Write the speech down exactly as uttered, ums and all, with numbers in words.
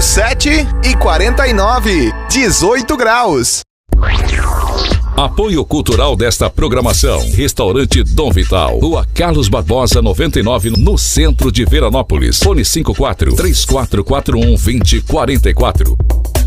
sete e quarenta e nove, dezoito graus. Apoio cultural desta programação: Restaurante Dom Vital, Rua Carlos Barbosa noventa e nove, no centro de Veranópolis. Fone cinco quatro, três quatro quatro um, dois zero quatro quatro.